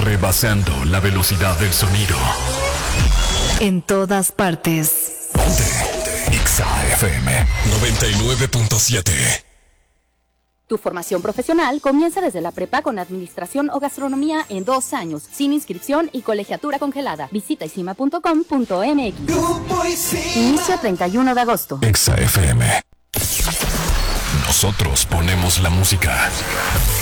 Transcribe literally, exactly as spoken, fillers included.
rebasando la velocidad del sonido. En todas partes. Ponte Exa F M noventa y nueve punto siete. Tu formación profesional comienza desde la prepa con administración o gastronomía en dos años, sin inscripción y colegiatura congelada. Visita isima punto com punto m x. Inicio treinta y uno de agosto. Exa F M. Nosotros ponemos la música.